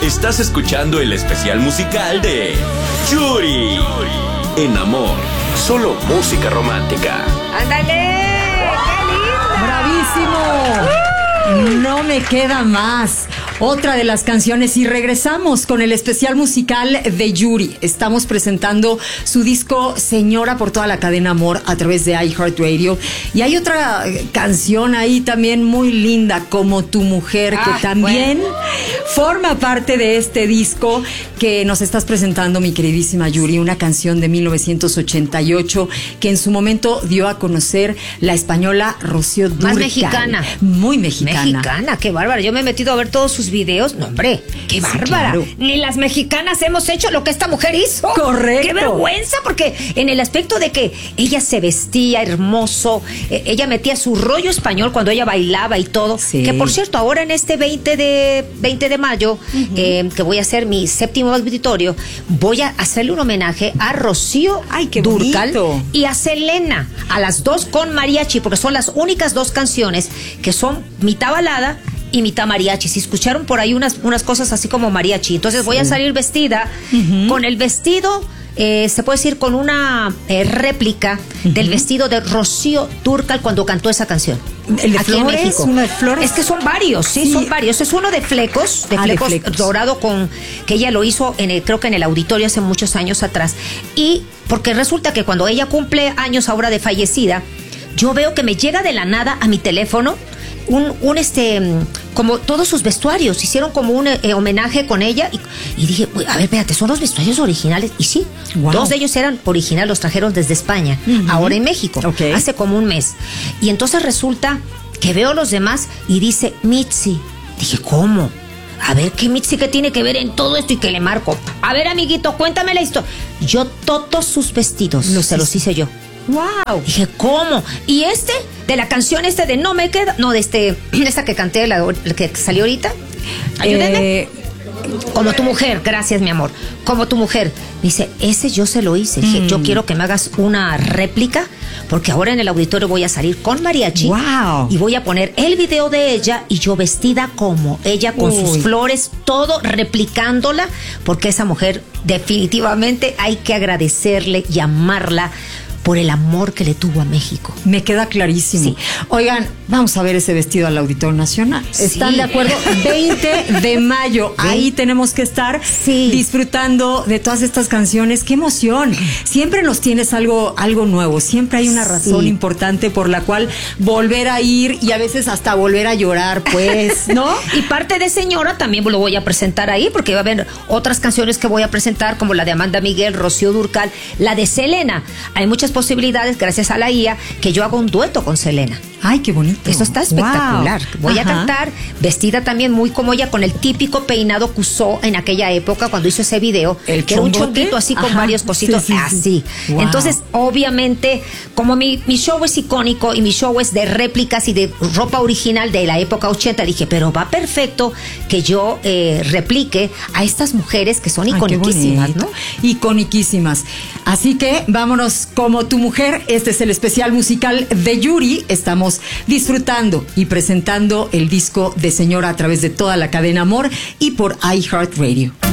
Estás escuchando el especial musical de Yuri. En Amor, solo música romántica. ¡Ándale! ¡Qué lindo! ¡Bravísimo! No me queda más. Otra de las canciones y regresamos con el especial musical de Yuri. Estamos presentando su disco Señora por toda la cadena Amor a través de iHeartRadio. Y hay otra canción ahí también muy linda, Como tu mujer, que también forma parte de este disco que nos estás presentando, mi queridísima Yuri. Una canción de 1988 que en su momento dio a conocer la española Rocío Dúrcal. Más mexicana. Muy mexicana. Mexicana, qué bárbara. Yo me he metido a ver todos sus videos. No, hombre, qué bárbara. Claro. Ni las mexicanas hemos hecho lo que esta mujer hizo. Correcto. Qué vergüenza, porque en el aspecto de que ella se vestía hermoso, ella metía su rollo español cuando ella bailaba y todo. Sí. Que por cierto, ahora en este 20 de mayo, que voy a hacer mi 7º auditorio, voy a hacerle un homenaje a Rocío Dúrcal y a Selena, a las dos con mariachi, porque son las únicas dos canciones que son mitad balada y mitad mariachi. Si escucharon por ahí unas cosas así como mariachi, entonces voy a salir vestida con el vestido, se puede decir con una réplica del vestido de Rocío Dúrcal cuando cantó esa canción. ¿El de aquí flores? En México. ¿Uno de flores? Es que son varios, sí, son varios. Es uno de flecos, de flecos dorado, con que ella lo hizo creo que en el auditorio hace muchos años atrás. Y porque resulta que cuando ella cumple años ahora de fallecida, yo veo que me llega de la nada a mi teléfono como todos sus vestuarios, hicieron como un homenaje con ella y dije, a ver, espérate, ¿son los vestuarios originales? Y sí, dos de ellos eran originales, los trajeron desde España, ahora en México, hace como un mes. Y entonces resulta que veo los demás y dice Mitzi. Dije, ¿cómo? A ver, ¿qué Mitzi que tiene que ver en todo esto? Y que le marco, a ver, amiguito, cuéntame la historia. Yo todos sus vestidos se los hice yo. Wow. Dije, ¿cómo? Y de la canción de No me queda, no, de esta que canté, la que salió ahorita. Ayúdenme. Como tu mujer, gracias, mi amor. Como tu mujer. Dice, ese yo se lo hice. Dije, yo quiero que me hagas una réplica, porque ahora en el auditorio voy a salir con mariachi. Wow. Y voy a poner el video de ella y yo vestida como ella, con sus flores, todo replicándola, porque esa mujer definitivamente hay que agradecerle y amarla por el amor que le tuvo a México. Me queda clarísimo. Sí. Oigan, vamos a ver ese vestido al Auditorio Nacional. ¿Están de acuerdo? 20 de mayo. Ahí tenemos que estar disfrutando de todas estas canciones. ¡Qué emoción! Siempre nos tienes algo nuevo. Siempre hay una razón importante por la cual volver a ir y a veces hasta volver a llorar, pues, ¿no? Y parte de Señora también lo voy a presentar ahí, porque va a haber otras canciones que voy a presentar, como la de Amanda Miguel, Rocío Dúrcal, la de Selena. Hay muchas posibilidades, gracias a la IA, que yo hago un dueto con Selena. ¡Ay, qué bonito! Eso está espectacular. Wow. Voy a cantar vestida también muy como ella, con el típico peinado que usó en aquella época cuando hizo ese video, que era un chonguito así con varios cositos así. Wow. Entonces, obviamente, como mi show es icónico y mi show es de réplicas y de ropa original de la época 80, dije, pero va perfecto que yo replique a estas mujeres que son iconiquísimas, ¿no? Iconiquísimas. Así que vámonos, Como tu mujer. Este es el especial musical de Yuri. Estamos disfrutando y presentando el disco de Señora a través de toda la cadena Amor y por iHeartRadio.